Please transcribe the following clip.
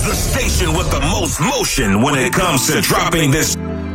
The station with the most motion when it comes to dropping this